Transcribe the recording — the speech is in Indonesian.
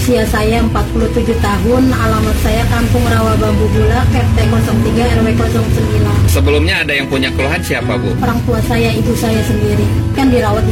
Usia saya 47 tahun, alamat saya Kampung Rawa Bambu Bulak, RT 03 RW 09. Sebelumnya ada yang punya keluhan siapa, Bu? Orang tua saya, ibu saya sendiri, kan dirawat